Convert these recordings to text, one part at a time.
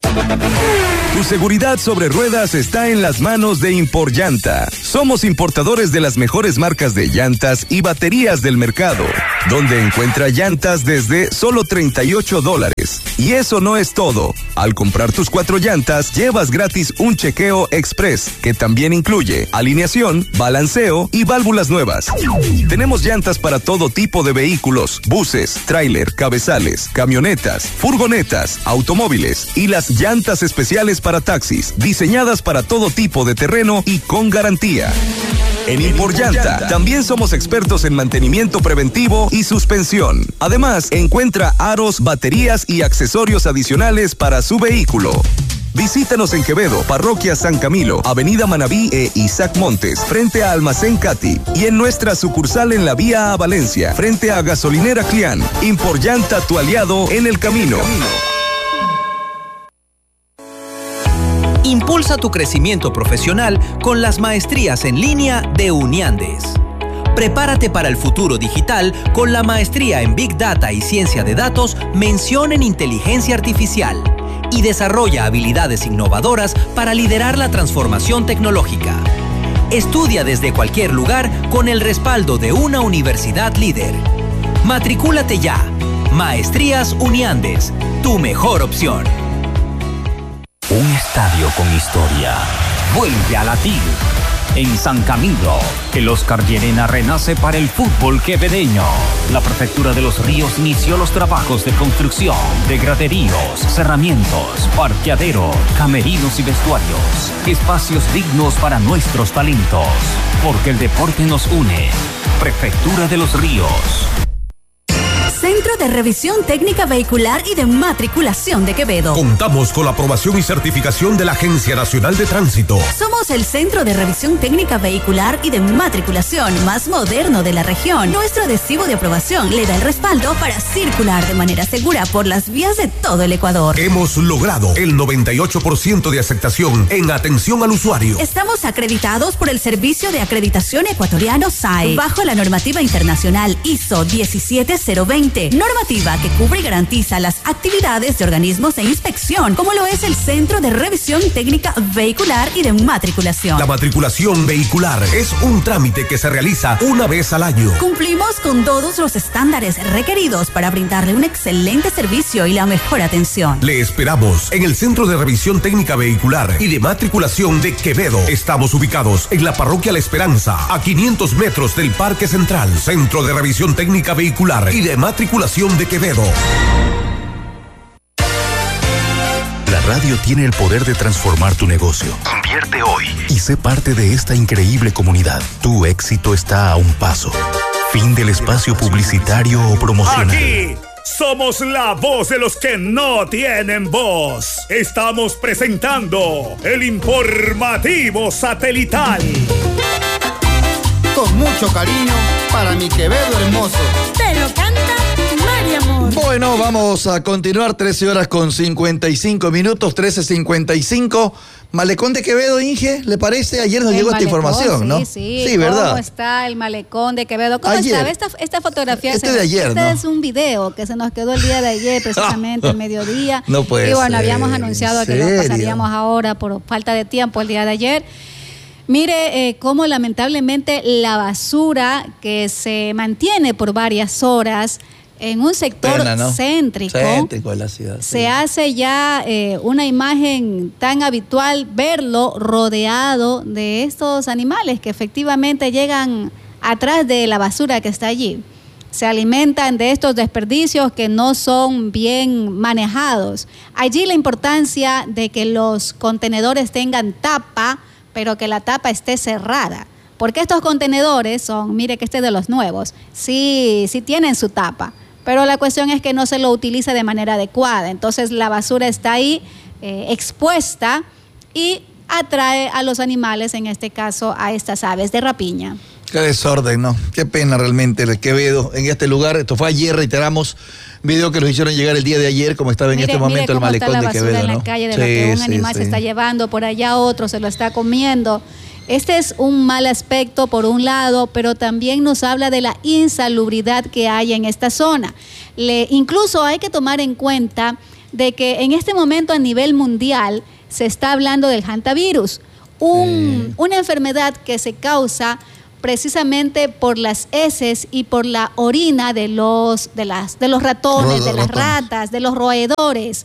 Tu seguridad sobre ruedas está en las manos de Imporllanta. Somos importadores de las mejores marcas de llantas y baterías del mercado, donde encuentra llantas desde solo $38. Y eso no es todo. Al comprar tus 4 llantas, llevas gratis un chequeo express, que también incluye alineación, balanceo y válvulas nuevas. Tenemos llantas para todo tipo de vehículos, buses, tráiler, cabezales, camionetas, furgonetas, automóviles y las llantas especiales para taxis, diseñadas para todo tipo de terreno y con garantía. En Imporllanta también somos expertos en mantenimiento preventivo y suspensión. Además, encuentra aros, baterías y accesorios adicionales para su vehículo. Visítanos en Quevedo, Parroquia San Camilo, Avenida Manabí e Isaac Montes, frente a Almacén Cati, y en nuestra sucursal en la vía a Valencia, frente a Gasolinera Clián. Imporllanta, tu aliado en el camino. Impulsa tu crecimiento profesional con las maestrías en línea de Uniandes. Prepárate para el futuro digital con la maestría en Big Data y Ciencia de Datos, mención en Inteligencia Artificial, y desarrolla habilidades innovadoras para liderar la transformación tecnológica. Estudia desde cualquier lugar con el respaldo de una universidad líder. Matricúlate ya. Maestrías Uniandes, tu mejor opción. Un estadio con historia vuelve a latir. En San Camilo, el Oscar Llerena renace para el fútbol quevedeño. La Prefectura de Los Ríos inició los trabajos de construcción de graderíos, cerramientos, parqueadero, camerinos y vestuarios. Espacios dignos para nuestros talentos, porque el deporte nos une. Prefectura de Los Ríos. Centro de Revisión Técnica Vehicular y de Matriculación de Quevedo. Contamos con la aprobación y certificación de la Agencia Nacional de Tránsito. Somos el Centro de Revisión Técnica Vehicular y de Matriculación más moderno de la región. Nuestro adhesivo de aprobación le da el respaldo para circular de manera segura por las vías de todo el Ecuador. Hemos logrado el 98% de aceptación en atención al usuario. Estamos acreditados por el Servicio de Acreditación Ecuatoriano SAE, bajo la normativa internacional ISO 17020. Normativa que cubre y garantiza las actividades de organismos de inspección, como lo es el Centro de Revisión Técnica Vehicular y de Matriculación. La matriculación vehicular es un trámite que se realiza una vez al año. Cumplimos con todos los estándares requeridos para brindarle un excelente servicio y la mejor atención. Le esperamos en el Centro de Revisión Técnica Vehicular y de Matriculación de Quevedo. Estamos ubicados en la Parroquia La Esperanza, a 500 metros del Parque Central. Centro de Revisión Técnica Vehicular y de Matriculación de Quevedo. La radio tiene el poder de transformar tu negocio. Invierte hoy y sé parte de esta increíble comunidad. Tu éxito está a un paso. Fin del espacio publicitario o promocional. Aquí somos la voz de los que no tienen voz. Estamos presentando el informativo satelital. Con mucho cariño para mi Quevedo hermoso. Te lo canta Mariamor. Bueno, vamos a continuar. 13 horas con 55 minutos, 13:55. Malecón de Quevedo, Inge, ¿le parece? Ayer nos llegó esta información, ¿no? Sí, ¿verdad? ¿Cómo está el Malecón de Quevedo? ¿Cómo ayer. está? Esta fotografía. De ayer, este ¿no? es un video que se nos quedó el día de ayer, precisamente al mediodía. No puede Y bueno, ser. habíamos anunciado que lo pasaríamos ahora por falta de tiempo el día de ayer. Mire cómo lamentablemente la basura que se mantiene por varias horas en un sector céntrico de la ciudad, se hace ya una imagen tan habitual verlo rodeado de estos animales que efectivamente llegan atrás de la basura que está allí. Se alimentan de estos desperdicios que no son bien manejados. Allí la importancia de que los contenedores tengan tapa, pero que la tapa esté cerrada. Porque estos contenedores son, mire que este es de los nuevos, sí tienen su tapa, pero la cuestión es que no se lo utiliza de manera adecuada. Entonces la basura está ahí expuesta y atrae a los animales, en este caso a estas aves de rapiña. Qué desorden, ¿no? Qué pena realmente el Quevedo en este lugar. Esto fue ayer, reiteramos, video que nos hicieron llegar el día de ayer, como estaba en este momento el Malecón de Quevedo, ¿no? Mire cómo está la basura en la calle, de lo que un animal se está llevando, por allá otro se lo está comiendo. Este es un mal aspecto por un lado, pero también nos habla de la insalubridad que hay en esta zona. Incluso hay que tomar en cuenta de que en este momento a nivel mundial se está hablando del hantavirus, una enfermedad que se causa precisamente por las heces y por la orina de los ratones, de las ratas, de los roedores.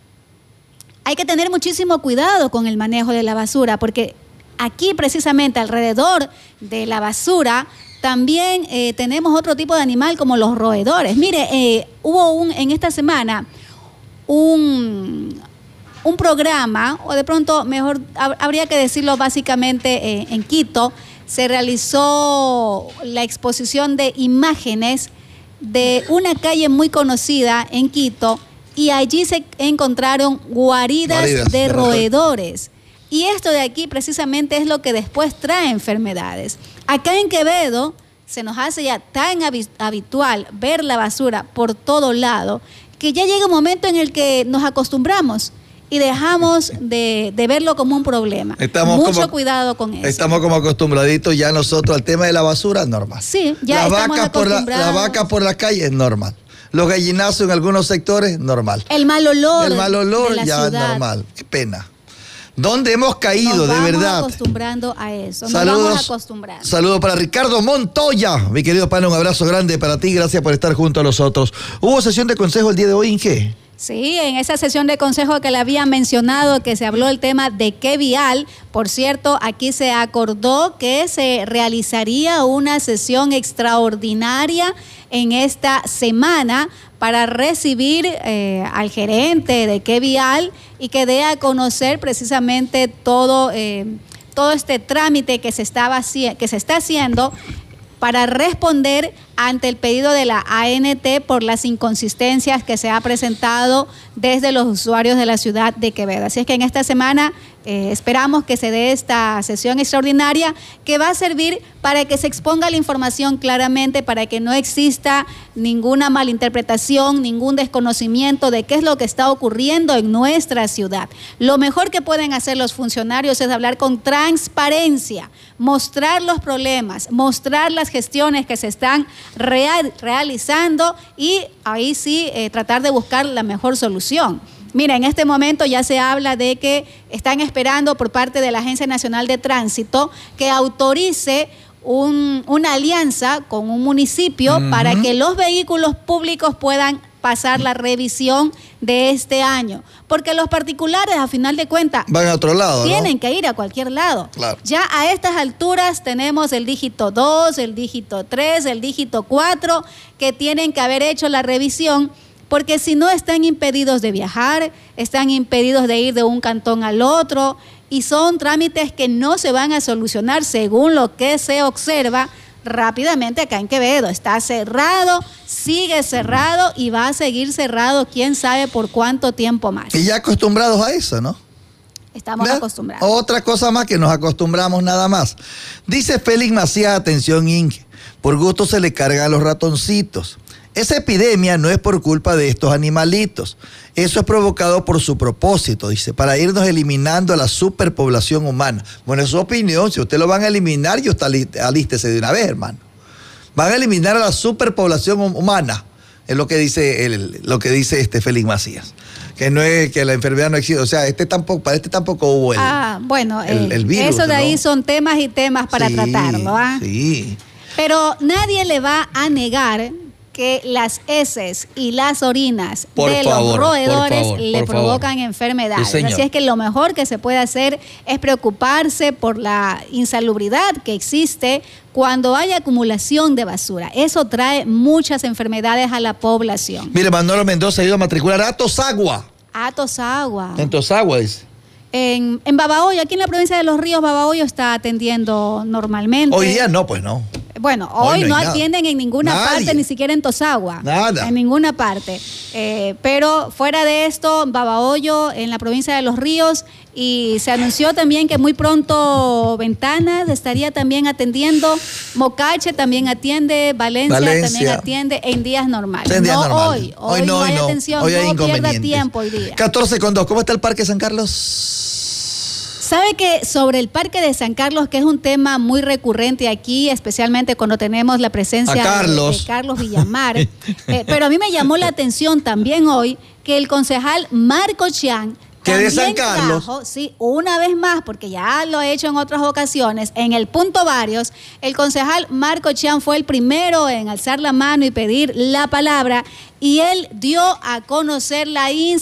Hay que tener muchísimo cuidado con el manejo de la basura, porque aquí precisamente alrededor de la basura también tenemos otro tipo de animal como los roedores. Mire, hubo en esta semana un programa, o de pronto mejor habría que decirlo básicamente en Quito, se realizó la exposición de imágenes de una calle muy conocida en Quito y allí se encontraron guaridas de roedores. Y esto de aquí precisamente es lo que después trae enfermedades. Acá en Quevedo se nos hace ya tan habitual ver la basura por todo lado que ya llega un momento en el que nos acostumbramos y dejamos de verlo como un problema. Mucho cuidado con eso. Estamos como acostumbraditos ya nosotros al tema de la basura, normal. Sí, ya estamos acostumbrados. La vaca por la calle es normal. Los gallinazos en algunos sectores, normal. El mal olor de la ya ciudad. Normal. Qué pena. ¿Dónde hemos caído, de verdad? Nos vamos acostumbrando a eso. Saludos para Ricardo Montoya. Mi querido pana, un abrazo grande para ti. Gracias por estar junto a nosotros. ¿Hubo sesión de consejo el día de hoy, Inge? Sí, en esa sesión de consejo que le había mencionado, que se habló el tema de qué vial. Por cierto, aquí se acordó que se realizaría una sesión extraordinaria en esta semana para recibir al gerente de qué vial y que dé a conocer precisamente todo este trámite que se está haciendo para responder ante el pedido de la ANT por las inconsistencias que se ha presentado desde los usuarios de la ciudad de Quevedo. Así es que en esta semana esperamos que se dé esta sesión extraordinaria que va a servir para que se exponga la información claramente, para que no exista ninguna malinterpretación, ningún desconocimiento de qué es lo que está ocurriendo en nuestra ciudad. Lo mejor que pueden hacer los funcionarios es hablar con transparencia, mostrar los problemas, mostrar las gestiones que se están realizando y ahí sí tratar de buscar la mejor solución. Mira, en este momento ya se habla de que están esperando por parte de la Agencia Nacional de Tránsito que autorice una alianza con un municipio para que los vehículos públicos puedan pasar la revisión de este año, porque los particulares a final de cuentas van a otro lado, tienen que ir a cualquier lado. Claro. Ya a estas alturas tenemos el dígito 2, el dígito 3, el dígito 4 que tienen que haber hecho la revisión, porque si no están impedidos de viajar, están impedidos de ir de un cantón al otro y son trámites que no se van a solucionar según lo que se observa rápidamente acá en Quevedo. Está cerrado, sigue cerrado y va a seguir cerrado quién sabe por cuánto tiempo más. Y ya acostumbrados a eso, ¿no? Estamos acostumbrados. Otra cosa más que nos acostumbramos nada más. Dice Félix Macías, atención Inge, por gusto se le cargan a los ratoncitos. Esa epidemia no es por culpa de estos animalitos. Eso es provocado por su propósito, dice, para irnos eliminando a la superpoblación humana. Bueno, es su opinión. Si usted lo van a eliminar, yo alístese de una vez, hermano. Van a eliminar a la superpoblación humana. Es lo que dice Félix Macías. Que no es que la enfermedad no existe. O sea, para este tampoco hubo el virus. Eso de ahí son temas y temas para tratarlo. Sí. Pero nadie le va a negar que las heces y las orinas los roedores le provocan enfermedades. Sí, así es que lo mejor que se puede hacer es preocuparse por la insalubridad que existe cuando hay acumulación de basura. Eso trae muchas enfermedades a la población. Mire, Manolo Mendoza ha ido a matricular a Tosagua. En Tosagua dice. En Babahoyo, aquí en la provincia de Los Ríos, Babahoyo está atendiendo normalmente. Hoy día no, pues no. Bueno, hoy no atienden en ninguna parte, ni siquiera en Tosagua. Nada. En ninguna parte. Pero fuera de esto, Babahoyo, en la provincia de Los Ríos, y se anunció también que muy pronto Ventanas estaría también atendiendo, Mocache también atiende, Valencia también atiende en días normales. Hoy no hay atención, hoy hay no pierda tiempo hoy día. 14:02, ¿cómo está el Parque San Carlos? Sabe que sobre el Parque de San Carlos, que es un tema muy recurrente aquí, especialmente cuando tenemos la presencia de Carlos Villamar, pero a mí me llamó la atención también hoy que el concejal Marco Chián, que de San Carlos, trajo, sí, una vez más, porque ya lo he hecho en otras ocasiones, en el punto varios, el concejal Marco Chián fue el primero en alzar la mano y pedir la palabra, y él dio a conocer la